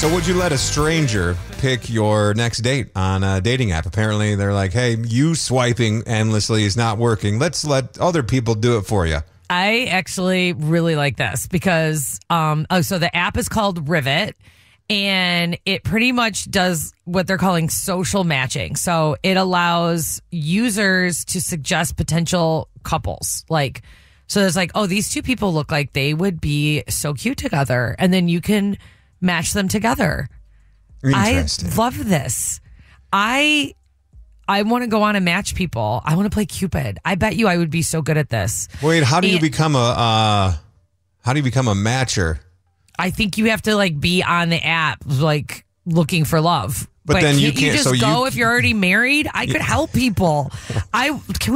So would you let a stranger pick your next date on a dating app? Apparently, they're like, hey, you swiping endlessly is not working. Let's let other people do it for you. I actually really like this because, so the app is called Rivet, and it pretty much does what they're calling social matching. So it allows users to suggest potential couples. So there's these two people look like they would be so cute together. And then you can match them together. I love this. I want to go on and match people. I want to play Cupid. I bet you I would be so good at this. Wait, how do you become a matcher? I think you have to be on the app looking for love. But then you can't just go if you're already married. I could help people. Can